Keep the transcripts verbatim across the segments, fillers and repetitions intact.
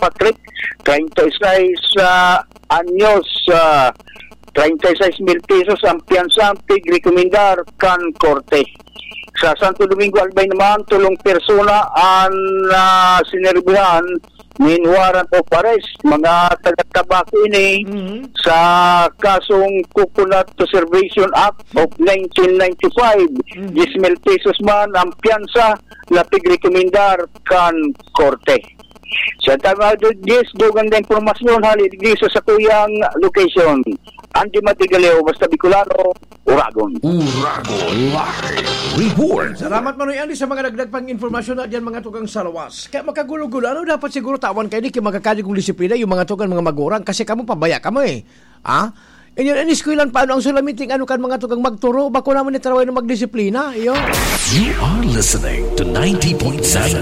Patrick, thirty-six uh, anyos, uh, thirty-six mil pesos ang piyansa pig-rekomendar kan korte. Sa Santo Domingo Albay naman, tulong persona ang uh, sinerbihan min warrant of arrest, mga taga-tabako ini mm-hmm. sa kasong Coconut Preservation Act of nineteen ninety-five. Mm-hmm. ten mil pesos man ang piyansa na pig-rekomendar kan korte. Sa tama yes, dugang na informasyon halid sa sakuyang location. Andy Matigaleo, basta Bicolano, Uragon. Uragon Live Report. Salamat Manoy Andy sa mga nagdag pang informasyon na diyan mga tugang salawas. Kaya makagulo-gulo, ano dapat siguro tawan kayo ni kaya magkakadi kong disiplina yung mga tugang mga magurang kasi kamo pabaya kamo eh. Ha? Inyan, aniskwilan paano ang sulamiting ano kan mga tugang magturo bako naman itaraway ng magdisiplina. Iyo. You are listening to ninety point seven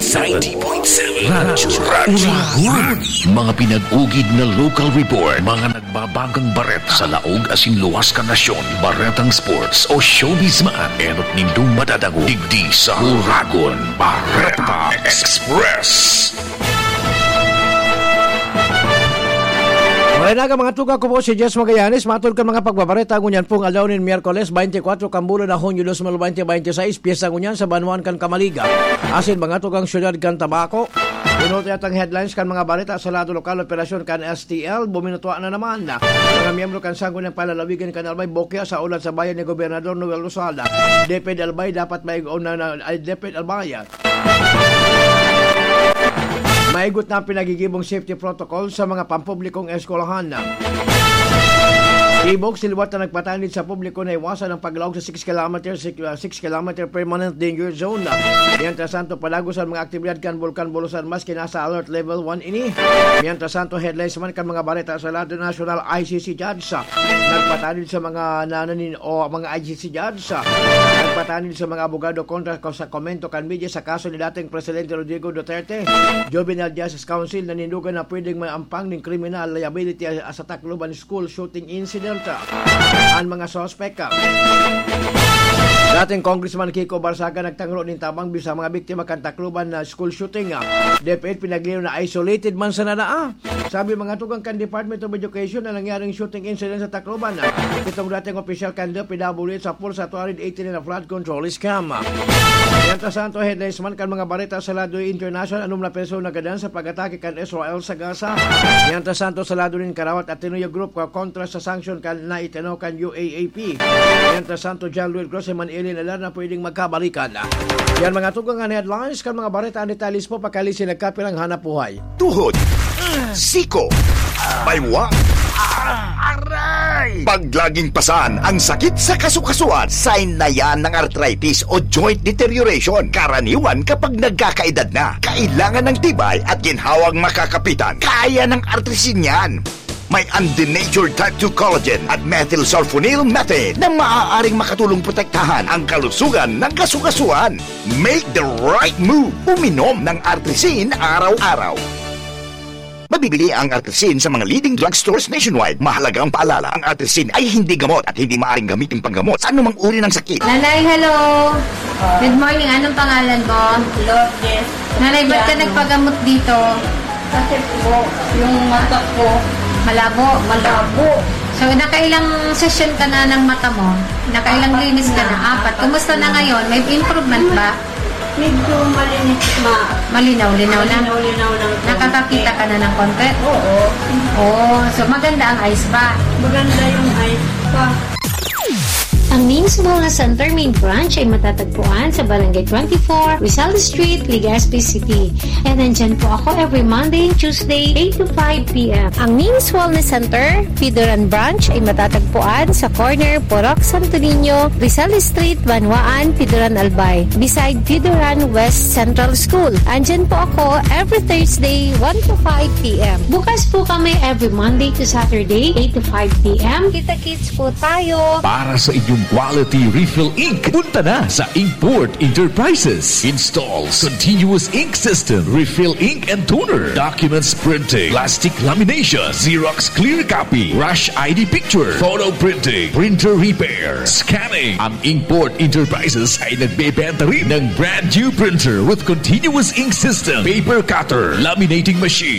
Radyo Uragon. Mga pinag-ugid na local report, mga nagbabagang bareta sa laog asin luwas ka nasyon, baretang sports o showbiz man, erot nindong madadago digdi sa Uragon Bareta Express. Wala na ka mga tuga ko po si Jess Magallanes. Matulog ka mga pagbabareta. Ngunyan pong alaw nin Miyerkules, twenty-four Kambulo na Hunyo twenty twenty-six. Piyesa ngunyan sa Banuan kan Kamaliga. Asin mga tugang syudad kan Tabaco. Pinuto yatang headlines kan mga bareta sa lado lokal operasyon kan S T L. Buminutuan na naman na mga miyembro kan sanggo ng palalawigan kan Albay Bokya sa ulat sa bayan ni Gobernador Noel Rosada. D P D Albay dapat may na, na D P D Albay. Maigot na pinagigibong safety protocol sa mga pampublikong eskwelahan na. Ibog silwat na nagpatanid sa publiko na iwasan ang paglawag sa six kilometer permanent danger zone na. Mientras tanto, palagusan mga aktibidad kan Vulcan Bulusan maski nasa alert level one ini. Mientras tanto, headlines man kan mga bareta sa lahat national I C C judge sa. Nagpatanid sa mga nananin o mga I C C judge sa. Nagpatanid sa mga abogado kontra sa komento kan media sa kaso ni dating Presidente Rodrigo Duterte. Juvenile Justice Council na nindugan na pwedeng may ampang ng criminal liability sa Tacloban school shooting incident ang mga sospek. Dating Congressman Kiko Barsaga nagtangro ng tabang bisa mga biktima kan Tacloban na school shooting. D P N pinagliw na isolated man sa nanaa. Sabi mga tugang kan Department of Education na nangyaring shooting incident sa Tacloban. Itong dating official kan D P W sa pool sa two eighteen na flood control scam. Mientras tanto, headlines man kan mga bareta sa lado international anong na peso nagadan sa pag-atake kan Israel sa Gaza. Mientras tanto, sa lado rin Karawat at Tinoyo Group kontra sa sanction kan na itanaw kan U A A P. Mientras tanto, John Luis Gross man ilin alam na pwedeng magkabalikan. Yan mga tugang headlines kan mga bareta ang detalis po pakalisin nagkapilang hanap buhay. Tuhod, siko, baywa, aray! Pag laging pasan ang sakit sa kasukasuan, sign na yan ng arthritis o joint deterioration. Karaniwan kapag nagkakaedad na, kailangan ng tibay at ginhawang makakapitan. Kaya ng artrisin yan. May undenatured type two collagen at methylsulfonyl methane na maaaring makatulong protektahan ang kalusugan ng kasukasuan. Make the right move. Uminom ng Artrisin araw-araw. Mabibili ang Artrisin sa mga leading drugstores nationwide. Mahalagang paalala, ang Artrisin ay hindi gamot at hindi maaaring gamitin panggamot sa anumang uri ng sakit. Nanay, hello! Good morning. Anong pangalan mo? Lourdes. Nanay, ba't ka nagpagamot dito? Kasi po, yung mata ko, Malabo? malabo. So, nakailang session ka na ng mata mo? Nakailang Apat linis ka na. na? Apat. Kumusta na ngayon? May improvement ba? Medyo malinis ma. Malinaw-linaw na? Malinaw-linaw lang. Nakakakita ka na ng konti? Oo. Oo. So, maganda ang eyes ba? Maganda yung eyes pa. Ang Means Wellness Center Main Branch ay matatagpuan sa Barangay twenty-four, Rizal Street, Legazpi City. And nandyan po ako every Monday and Tuesday, eight to five p.m. Ang Means Wellness Center, Pidoran Branch ay matatagpuan sa corner Porok Santo Niño, Rizal Street, Banwaan, Pidoran Albay, beside Pidoran West Central School. Andyan po ako every Thursday, one to five p.m. Bukas po kami every Monday to Saturday, eight to five p.m. Kita-kits po tayo. Para sa inyong quality refill ink, punta na sa Inkport Enterprises. Installs continuous ink system, refill ink and toner, documents printing, plastic lamination, Xerox clear copy, Rush I D picture, photo printing, printer repair, scanning. Ang Inkport Enterprises ay nagbebenta rin ng brand new printer with continuous ink system, paper cutter, laminating machine,